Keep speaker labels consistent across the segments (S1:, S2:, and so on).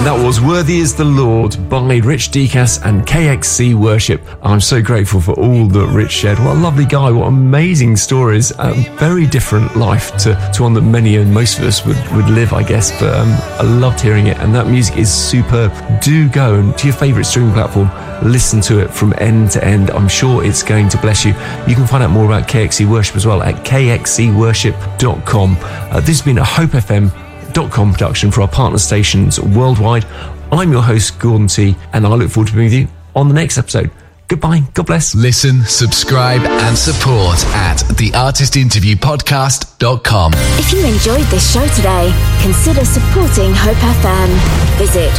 S1: That was Worthy is the Lord by Rich Dekas and KXC Worship. I'm so grateful for all that Rich shared. What a lovely guy, what amazing stories. A very different life to one that many and most of us would live, I guess. But I loved hearing it, and that music is superb. Do go and to your favourite streaming platform, listen to it from end to end. I'm sure it's going to bless you. You can find out more about KXC Worship as well at kxcworship.com. This has been a HopeFM.com production for our partner stations worldwide. I'm your host, Gordon T, and I look forward to being with you on the next episode. Goodbye. God bless.
S2: Listen, subscribe, and support at theartistinterviewpodcast.com.
S3: If you enjoyed this show today, consider supporting Hope FM. Visit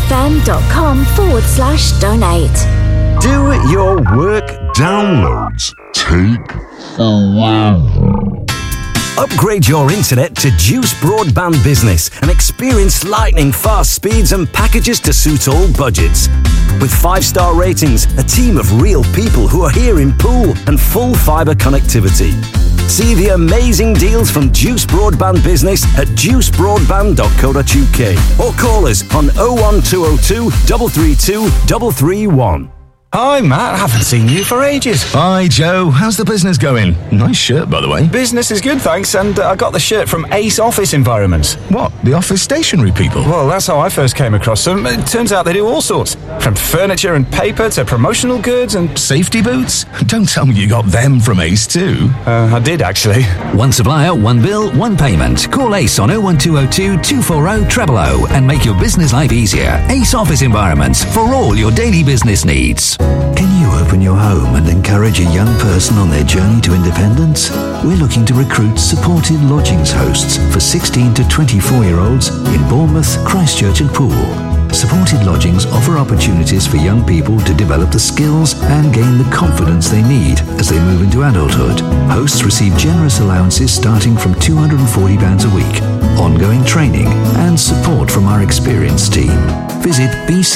S3: hopefm.com/donate.
S4: Do It Your Work downloads take a while. Upgrade your internet to Juice Broadband Business and experience lightning fast speeds and packages to suit all budgets. With 5-star ratings, a team of real people who are here in Poole, and full fibre connectivity. See the amazing deals from Juice Broadband Business at juicebroadband.co.uk or call us on 01202 332 331.
S5: Hi, Matt. I haven't seen you for ages.
S6: Hi, Joe. How's the business going? Nice shirt, by the way.
S5: Business is good, thanks, and I got the shirt from Ace Office Environments.
S6: What? The office stationery people?
S5: Well, that's how I first came across them. It turns out they do all sorts, from furniture and paper to promotional goods and...
S6: Safety boots? Don't tell me you got them from Ace too.
S5: I did, actually.
S7: One supplier, one bill, one payment. Call Ace on 01202 240 000 and make your business life easier. Ace Office Environments, for all your daily business needs.
S8: Can you open your home and encourage a young person on their journey to independence? We're looking to recruit supported lodgings hosts for 16 to 24-year-olds in Bournemouth, Christchurch and Poole. Supported lodgings offer opportunities for young people to develop the skills and gain the confidence they need as they move into adulthood. Hosts receive generous allowances starting from £240 a week, ongoing training and support from our experienced team. Visit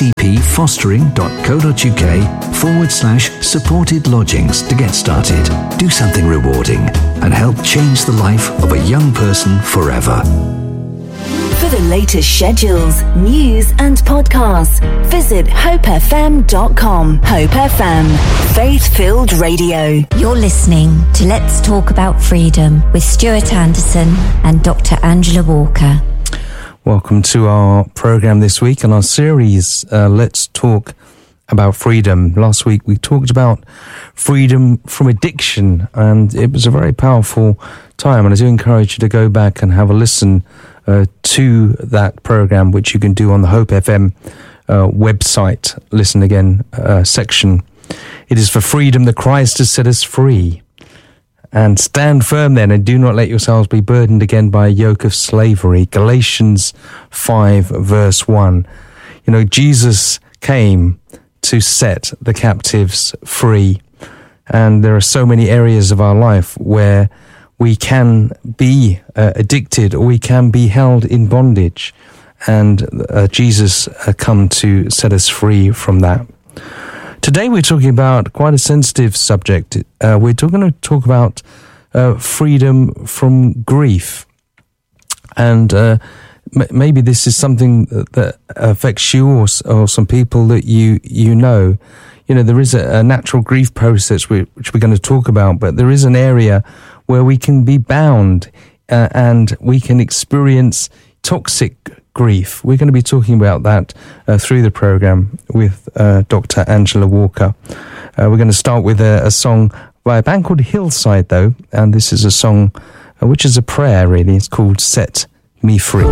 S8: bcpfostering.co.uk/supported lodgings to get started. Do something rewarding and help change the life of a young person forever.
S3: For the latest schedules, news and podcasts, visit hopefm.com. Hope FM, faith-filled radio.
S9: You're listening to Let's Talk About Freedom with Stuart Anderson and Dr. Angela Walker.
S10: Welcome to our program this week and our series, Let's Talk About Freedom. Last week we talked about freedom from addiction, and it was a very powerful time, and I do encourage you to go back and have a listen to that program, which you can do on the Hope FM website, listen again section. It is for freedom that Christ has set us free. And stand firm then, and do not let yourselves be burdened again by a yoke of slavery. Galatians 5 verse 1. You know, Jesus came to set the captives free. And there are so many areas of our life where we can be addicted, or we can be held in bondage. And Jesus come to set us free from that. Today we're talking about quite a sensitive subject. We're going to talk about freedom from grief. And maybe this is something that affects you or some people that you know. You know, there is a natural grief process which we're going to talk about, but there is an area where we can be bound and we can experience toxic grief. We're going to be talking about that through the program with Dr. Angela Walker. We're going to start with a song by a band called Hillside, though, and this is a song which is a prayer, really. It's called Set Me Free.